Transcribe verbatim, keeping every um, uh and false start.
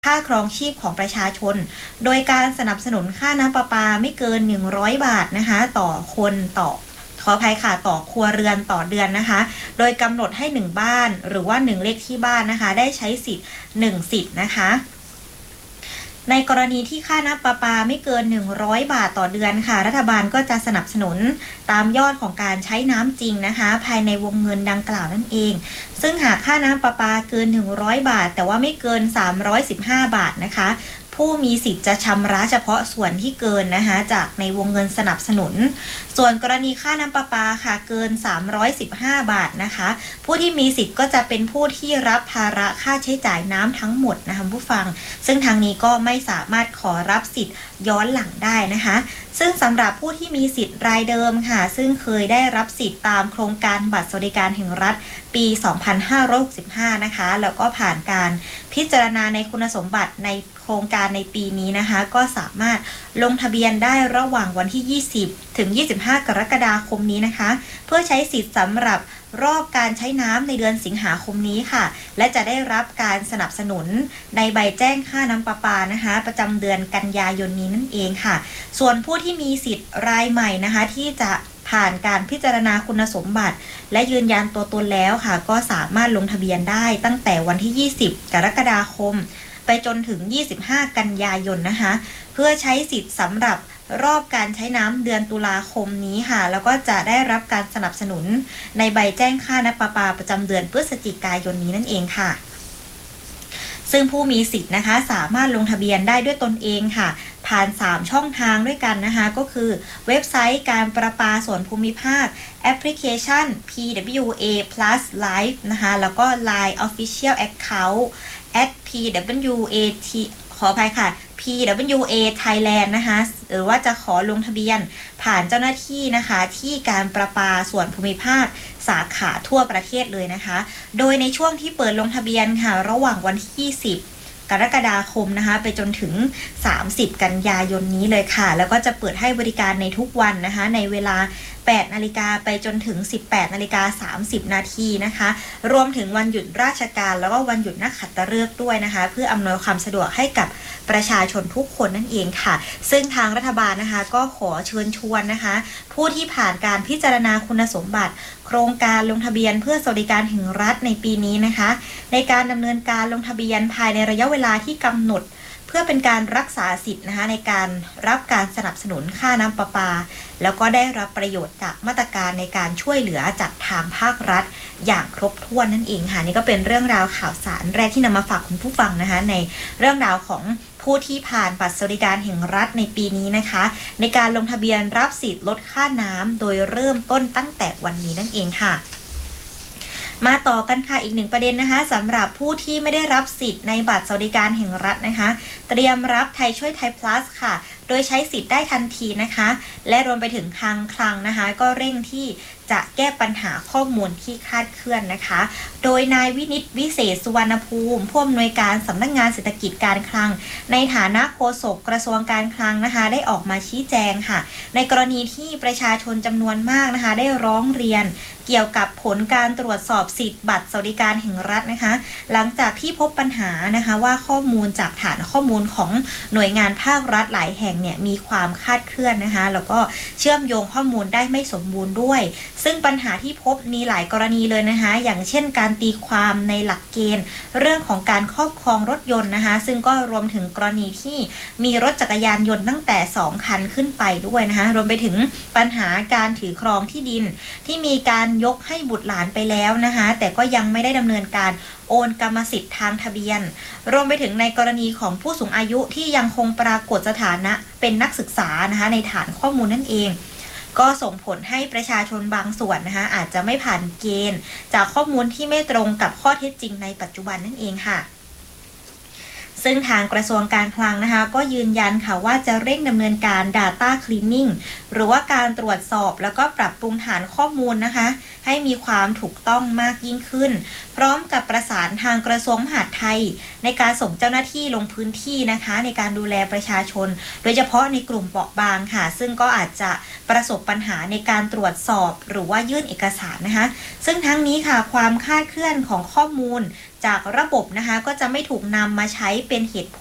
ค่าครองชีพของประชาชนโดยการสนับสนุนค่าน้ำประปาไม่เกินหนึ่งร้อยบาทนะคะต่อคนต่อขออภัยค่ะต่อครัวเรือนต่อเดือนนะคะโดยกำหนดให้หนึ่งบ้านหรือว่าหนึ่งเลขที่บ้านนะคะได้ใช้สิทธิ์หนึ่งสิทธิ์นะคะในกรณีที่ค่าน้ำประปาไม่เกินหนึ่งร้อยบาทต่อเดือนค่ะรัฐบาลก็จะสนับสนุนตามยอดของการใช้น้ำจริงนะคะภายในวงเงินดังกล่าวนั่นเองซึ่งหากค่าน้ำประปาเกินหนึ่งร้อยบาทแต่ว่าไม่เกินสามร้อยสิบห้าบาทนะคะผู้มีสิทธิ์จะชำระเฉพาะส่วนที่เกินนะคะจากในวงเงินสนับสนุนส่วนกรณีค่าน้ำประปาค่ะเกินสามร้อยสิบห้าบาทนะคะผู้ที่มีสิทธิ์ก็จะเป็นผู้ที่รับภาระค่าใช้จ่ายน้ำทั้งหมดนะคะผู้ฟังซึ่งทางนี้ก็ไม่สามารถขอรับสิทธิ์ย้อนหลังได้นะคะซึ่งสำหรับผู้ที่มีสิทธิ์รายเดิมค่ะซึ่งเคยได้รับสิทธิ์ตามโครงการบัตรสวัสดิการแห่งรัฐปีสองพันห้าร้อยหกสิบห้านะคะแล้วก็ผ่านการพิจารณาในคุณสมบัติในโครงการในปีนี้นะคะก็สามารถลงทะเบียนได้ระหว่างวันที่ยี่สิบถึงยี่สิบห้ากรกฎาคมนี้นะคะเพื่อใช้สิทธิ์สำหรับรอบการใช้น้ำในเดือนสิงหาคมนี้ค่ะและจะได้รับการสนับสนุนในใบแจ้งค่าน้ำประปานะคะประจำเดือนกันยายนนี้นั่นเองค่ะส่วนผู้ที่มีสิทธิ์รายใหม่นะคะที่จะผ่านการพิจารณาคุณสมบัติและยืนยันตัวตนแล้วค่ะก็สามารถลงทะเบียนได้ตั้งแต่วันที่ยี่สิบกรกฎาคมไปจนถึงยี่สิบห้ากันยายนนะคะเพื่อใช้สิทธิ์สำหรับรอบการใช้น้ำเดือนตุลาคมนี้ค่ะแล้วก็จะได้รับการสนับสนุนในใบแจ้งค่าน้ำประปาประจำเดือนพฤศจิกายนนี้นั่นเองค่ะซึ่งผู้มีสิทธิ์นะคะสามารถลงทะเบียนได้ด้วยตนเองค่ะผ่านสามช่องทางด้วยกันนะคะก็คือเว็บไซต์การประปาส่วนภูมิภาคแอปพลิเคชัน พี ดับเบิลยู เอ plus live นะคะแล้วก็ ไลน์ Official Account แอท พี ดับเบิลยู เอ ที ขออภัยค่ะ พี ดับเบิลยู เอ Thailand นะคะหรือว่าจะขอลงทะเบียนผ่านเจ้าหน้าที่นะคะที่การประปาส่วนภูมิภาคสาขาทั่วประเทศเลยนะคะโดยในช่วงที่เปิดลงทะเบียนค่ะระหว่างวันที่ยี่สิบกรกฎาคมนะคะไปจนถึงสามสิบกันยายนนี้เลยค่ะแล้วก็จะเปิดให้บริการในทุกวันนะคะในเวลาแปดนาฬิกาไปจนถึง สิบแปดนาฬิกาสามสิบนาทีนะคะรวมถึงวันหยุดราชการแล้วก็วันหยุดนักขัตฤกษ์ด้วยนะคะเพื่ออำนวยความสะดวกให้กับประชาชนทุกคนนั่นเองค่ะซึ่งทางรัฐบาลนะคะก็ขอเชิญชวนนะคะผู้ที่ผ่านการพิจารณาคุณสมบัติโครงการลงทะเบียนเพื่อสวัสดิการแห่งรัฐในปีนี้นะคะในการดำเนินการลงทะเบียนภายในระยะเวลาที่กำหนดเพื่อเป็นการรักษาสิทธิ์นะคะในการรับการสนับสนุนค่าน้ำประปาแล้วก็ได้รับประโยชน์จากมาตรการในการช่วยเหลือจากทางภาครัฐอย่างครบถ้วนนั่นเองค่ะนี่ก็เป็นเรื่องราวข่าวสารแรกที่นำมาฝากคุณผู้ฟังนะคะในเรื่องราวของผู้ที่ผ่านบัตรสวัสดิการแห่งรัฐในปีนี้นะคะในการลงทะเบียนรับสิทธิ์ลดค่าน้ำโดยเริ่มต้นตั้งแต่วันนี้นั่นเองค่ะมาต่อกันค่ะอีกหนึ่งประเด็นนะคะสำหรับผู้ที่ไม่ได้รับสิทธิ์ในบัตรสวัสดิการแห่งรัฐนะคะเตรียมรับไทยช่วยไทย plus ค่ะโดยใช้สิทธิ์ได้ทันทีนะคะและรวมไปถึงทางคลังนะคะก็เร่งที่จะแก้ปัญหาข้อมูลที่คลาดเคลื่อนนะคะโดยนายวินิตวิเศษสุวรรณภูมิผู้อำนวยการสำนักงานเศรษฐกิจการคลังในฐานะโฆษกกระทรวงการคลังนะคะได้ออกมาชี้แจงค่ะในกรณีที่ประชาชนจำนวนมากนะคะได้ร้องเรียนเกี่ยวกับผลการตรวจสอบสิทธิ์บัตรสวัสดิการแห่งรัฐนะคะหลังจากที่พบปัญหานะคะว่าข้อมูลจากฐานข้อมูลของหน่วยงานภาครัฐหลายแห่งเนี่ยมีความคลาดเคลื่อนนะคะแล้วก็เชื่อมโยงข้อมูลได้ไม่สมบูรณ์ด้วยซึ่งปัญหาที่พบมีหลายกรณีเลยนะคะอย่างเช่นการตีความในหลักเกณฑ์เรื่องของการครอบครองรถยนต์นะคะซึ่งก็รวมถึงกรณีที่มีรถจักรยานยนต์ตั้งแต่สองคันขึ้นไปด้วยนะคะรวมไปถึงปัญหาการถือครองที่ดินที่มีการยกให้บุตรหลานไปแล้วนะคะแต่ก็ยังไม่ได้ดำเนินการโอนกรรมสิทธิ์ทางทะเบียนรวมไปถึงในกรณีของผู้สูงอายุที่ยังคงปรากฏสถานะเป็นนักศึกษานะคะในฐานข้อมูลนั่นเองก็ส่งผลให้ประชาชนบางส่วนนะคะอาจจะไม่ผ่านเกณฑ์จากข้อมูลที่ไม่ตรงกับข้อเท็จจริงในปัจจุบันนั่นเองค่ะซึ่งทางกระทรวงการคลังนะคะก็ยืนยันค่ะว่าจะเร่งดำเนินการ Data Cleaning หรือว่าการตรวจสอบแล้วก็ปรับปรุงฐานข้อมูลนะคะให้มีความถูกต้องมากยิ่งขึ้นพร้อมกับประสานทางกระทรวงมหาดไทยในการส่งเจ้าหน้าที่ลงพื้นที่นะคะในการดูแลประชาชนโดยเฉพาะในกลุ่มเปราะบางค่ะซึ่งก็อาจจะประสบปัญหาในการตรวจสอบหรือว่ายื่นเอกสารนะคะซึ่งทั้งนี้ค่ะความคลาดเคลื่อนของข้อมูลจากระบบนะคะก็จะไม่ถูกนำมาใช้เป็นเหตุผ